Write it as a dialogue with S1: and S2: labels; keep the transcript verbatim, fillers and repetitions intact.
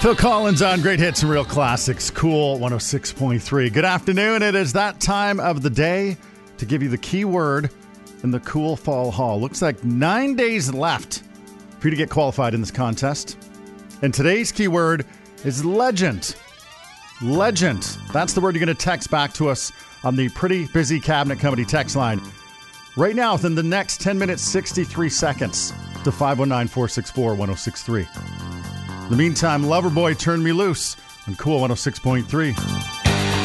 S1: Phil Collins on Great Hits and Real Classics, Cool one oh six point three. Good afternoon. It is that time of the day to give you the key word in the Cool Fall Haul. Looks like nine days left for you to get qualified in this contest. And today's keyword is legend. Legend. That's the word you're going to text back to us on the Pretty Busy Cabinet Company text line. Right now, within the next ten minutes, sixty-three seconds to five one nine, four six four, one oh six three. In the meantime, Loverboy, Turn Me Loose on Cool one oh six point three.